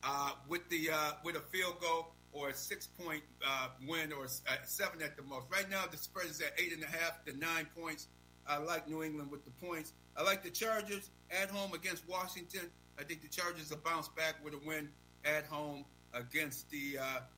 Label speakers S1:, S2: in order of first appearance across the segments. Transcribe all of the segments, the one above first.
S1: with a field goal or a 6-point win or 7 at the most. Right now, the spread is at 8.5 to 9 points. I like New England with the points. I like the Chargers at home against Washington. I think the Chargers will bounce back with a win at home against the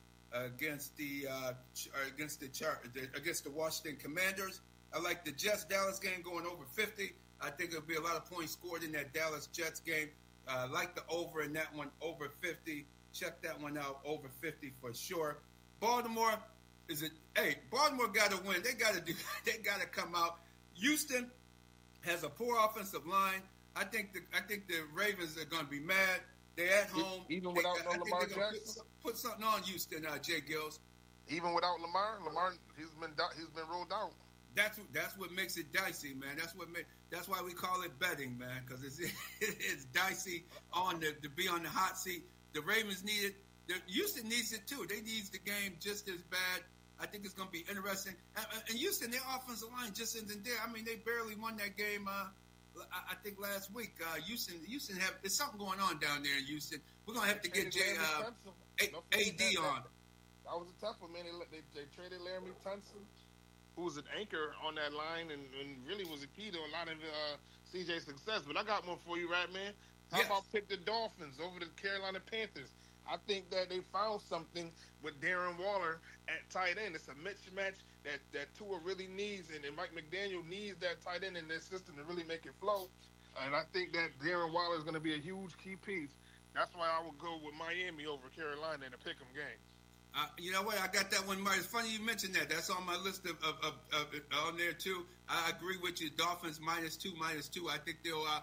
S1: Washington Commanders. I like the Jets-Dallas game going over 50. I think there'll be a lot of points scored in that Dallas-Jets game. I like the over in that one, over 50. Check that one out, over 50 for sure. Baltimore Baltimore got to win. They got to come out. Houston has a poor offensive line. I think the Ravens are going to be mad. They're at home.
S2: Even without Lamar Jackson?
S1: Put something on Houston, Jay Gills.
S2: Even without Lamar, he's been ruled out.
S1: That's what makes it dicey, man. That's why we call it betting, man, because it's dicey to be on the hot seat. The Ravens need it. Houston needs it too. They need the game just as bad. I think it's going to be interesting. And Houston, their offensive line just isn't there. I mean, they barely won that game. I think last week. Houston there's something going on down there in Houston. We're going to have to get AD on.
S2: That was a tough one, man. They traded Laramie Tunsil, who was an anchor on that line and really was a key to a lot of CJ's success. But I got one for you, right, man? How about pick the Dolphins over the Carolina Panthers? I think that they found something with Darren Waller at tight end. It's a mismatch that Tua really needs, and Mike McDaniel needs that tight end in their system to really make it flow. And I think that Darren Waller is going to be a huge key piece. That's why I would go with Miami over Carolina in a pick'em game.
S1: You know what? I got that one. It's funny you mentioned that. That's on my list of on there too. I agree with you. Dolphins -2. I think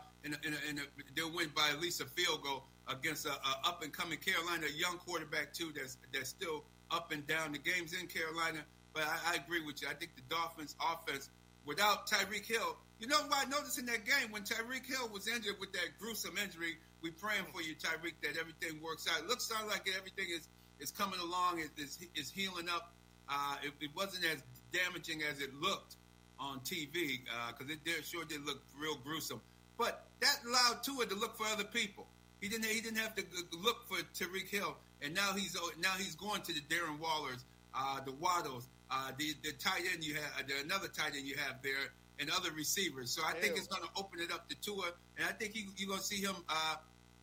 S1: they'll win by at least a field goal against a up and coming Carolina, a young quarterback too. That's still up and down. The game's in Carolina, but I agree with you. I think the Dolphins offense without Tyreek Hill. You know what I noticed in that game when Tyreek Hill was injured with that gruesome injury? We praying for you, Tyreek, that everything works out. It sounds like everything is coming along, is healing up. It wasn't as damaging as it looked on TV because it sure did look real gruesome. But that allowed Tua to look for other people. He didn't have to look for Tyreek Hill, and now he's going to the Darren Wallers, the Waddles, the tight end you have, another tight end you have there, and other receivers. So I think it's going to open it up to Tua, and I think you're going to see him